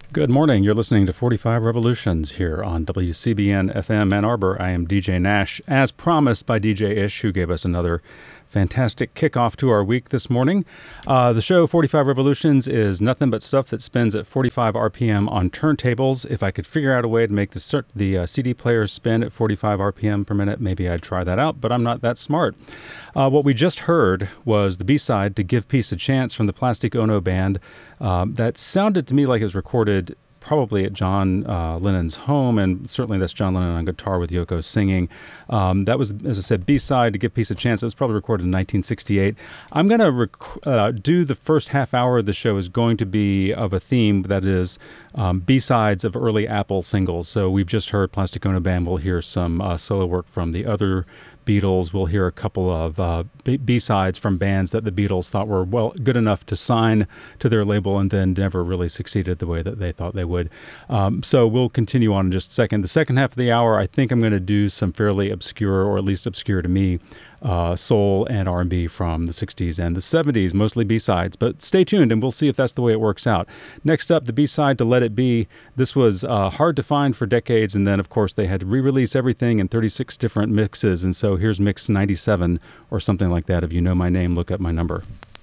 Good morning. You're listening to 45 Revolutions here on WCBN FM Ann Arbor. I am DJ Nash, as promised by DJ Ish, who gave us another fantastic kickoff to our week this morning. The show 45 Revolutions is nothing but stuff that spins at 45 RPM on turntables. If I could figure out a way to make the CD players spin at 45 RPM per minute, maybe I'd try that out, but I'm not that smart. What we just heard was the B-side to Give Peace a Chance from the Plastic Ono Band. That sounded to me like it was recorded probably at John Lennon's home, and certainly that's John Lennon on guitar with Yoko singing. That was, as I said, B-side to Give Peace a Chance. It was probably recorded in 1968. I'm going to do the first half hour of the show is going to be of a theme that is B-sides of early Apple singles. So we've just heard Plastic Ono Band. We'll hear some solo work from the other Beatles. We'll hear a couple of B-sides from bands that the Beatles thought were good enough to sign to their label and then never really succeeded the way that they thought they would. So we'll continue on in just a second. The second half of the hour, I think I'm going to do some fairly obscure, or at least obscure to me, soul and R&B from the 60s and the 70s, mostly B-sides. But stay tuned and we'll see if that's the way it works out. Next up, the B-side to Let It Be. This was hard to find for decades, and then, of course, they had to re-release everything in 36 different mixes, and so here's mix 97 or something like that. If you know my name, look up my number.